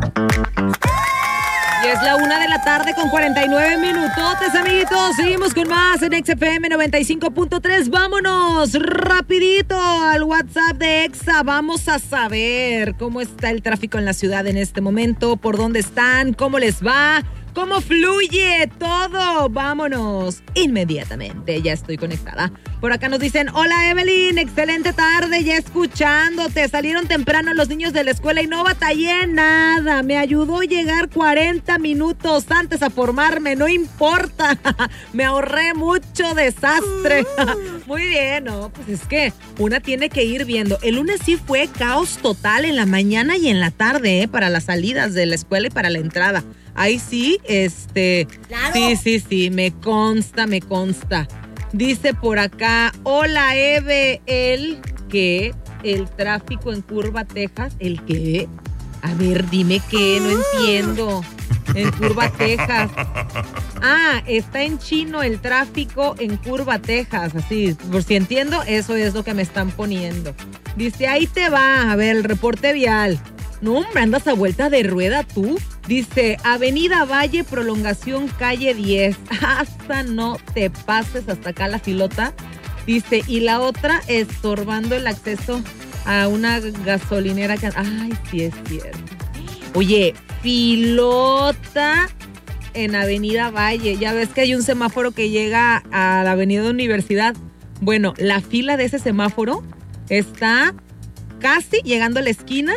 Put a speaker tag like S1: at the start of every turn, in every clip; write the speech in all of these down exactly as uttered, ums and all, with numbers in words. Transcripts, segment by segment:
S1: Y es la una de la tarde con cuarenta y nueve minutotes, amiguitos. Seguimos con más en Exa F M noventa y cinco punto tres. Vámonos rapidito al WhatsApp de Exa. Vamos a saber cómo está el tráfico en la ciudad en este momento, por dónde están, cómo les va, cómo fluye todo. Vámonos inmediatamente. Ya estoy conectada. Por acá nos dicen, hola Evelyn, excelente tarde, ya escuchándote. Salieron temprano los niños de la escuela y no batallé nada. Me ayudó a llegar cuarenta minutos antes a formarme, no importa. Me ahorré mucho desastre. Muy bien, ¿no? Pues es que una tiene que ir viendo. El lunes sí fue caos total en la mañana y en la tarde, ¿eh? Para las salidas de la escuela y para la entrada. Ahí sí, este...
S2: Claro.
S1: Sí, sí, sí, me consta, me consta. Dice por acá, hola Eve, el que, el tráfico en Curva, Texas, ¿el qué? A ver, dime qué, no entiendo. En Curva, Texas. Ah, está en chino el tráfico en Curva, Texas, así, por si entiendo, eso es lo que me están poniendo. Dice, ahí te va, a ver, el reporte vial. No, hombre, andas a vuelta de rueda tú. Dice, Avenida Valle, prolongación calle diez. Hasta no te pases hasta acá la filota. Dice, y la otra, estorbando el acceso a una gasolinera que... Ay, sí es cierto. Oye, filota en Avenida Valle. Ya ves que hay un semáforo que llega a la Avenida Universidad. Bueno, la fila de ese semáforo está casi llegando a la esquina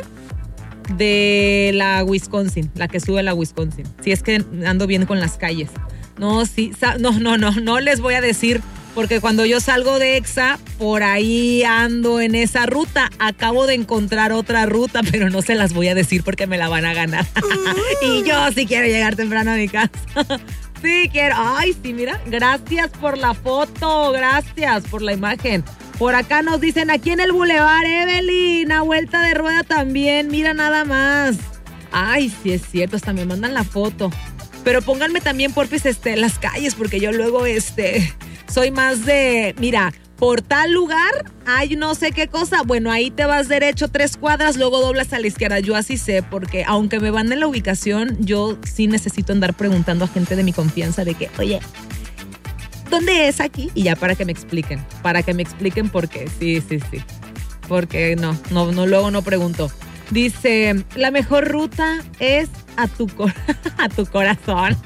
S1: de la Wisconsin, la que sube a la Wisconsin. Si es que ando bien con las calles. No, sí, no, no, no, no les voy a decir, porque cuando yo salgo de Exa, por ahí ando en esa ruta. Acabo de encontrar otra ruta, pero no se las voy a decir porque me la van a ganar. Y yo sí quiero llegar temprano a mi casa. Sí quiero. Ay, sí, mira. Gracias por la foto, gracias por la imagen. Por acá nos dicen, aquí en el Boulevard, Evelyn, a vuelta de rueda también, mira nada más. Ay, sí es cierto, hasta me mandan la foto. Pero pónganme también, porfis, este, las calles, porque yo luego, este, soy más de, mira, por tal lugar hay no sé qué cosa, bueno, ahí te vas derecho tres cuadras, luego doblas a la izquierda. Yo así sé, porque aunque me van en la ubicación, yo sí necesito andar preguntando a gente de mi confianza de que, oye, ¿dónde es aquí? Y ya para que me expliquen, para que me expliquen por qué. Sí, sí, sí. Porque no, no, no, luego no pregunto. Dice, la mejor ruta es a tu, cor- a tu corazón.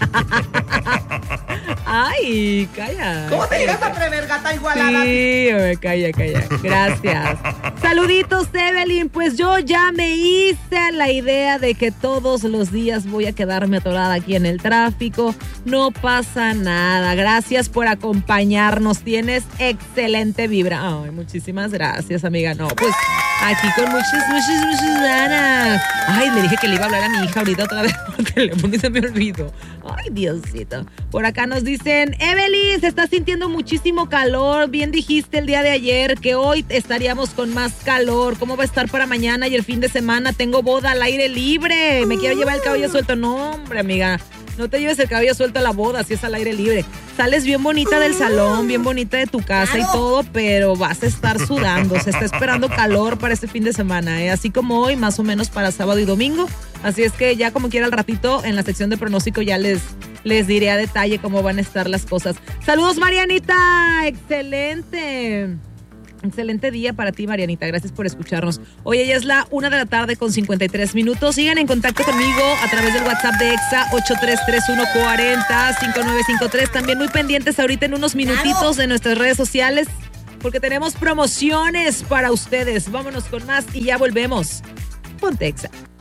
S1: Ay, calla.
S2: ¿Cómo te llegas a atrever, gata igualada?
S1: Sí, me calla, calla. Gracias. Saluditos, Evelyn. Pues yo ya me hice la idea de que todos los días voy a quedarme atorada aquí en el tráfico. No pasa nada. Gracias por acompañarnos. Tienes excelente vibra. Ay, muchísimas gracias, amiga. No, pues aquí con muchas, muchas, muchas ganas. Ay, le dije que le iba a hablar a mi hija ahorita otra vez por teléfono y se me olvidó. Ay, Diosito. Por acá nos dicen, Evelyn, se está sintiendo muchísimo calor. Bien dijiste el día de ayer que hoy estaríamos con más calor. ¿Cómo va a estar para mañana y el fin de semana? Tengo boda al aire libre. Me quiero llevar el cabello suelto. No, hombre, amiga. No te lleves el cabello suelto a la boda, si es al aire libre. Sales bien bonita del salón, bien bonita de tu casa y todo, pero vas a estar sudando. Se está esperando calor para este fin de semana, ¿eh? Así como hoy, más o menos para sábado y domingo. Así es que ya como quiera al ratito, en la sección de pronóstico ya les, les diré a detalle cómo van a estar las cosas. ¡Saludos, Marianita! ¡Excelente! Excelente día para ti, Marianita. Gracias por escucharnos. Oye, ya es la una de la tarde con cincuenta y tres minutos. Sigan en contacto conmigo a través del WhatsApp de Exa ocho tres tres uno cuatro cero cinco nueve cinco tres. También muy pendientes ahorita en unos minutitos de nuestras redes sociales porque tenemos promociones para ustedes. Vámonos con más y ya volvemos. Ponte Exa.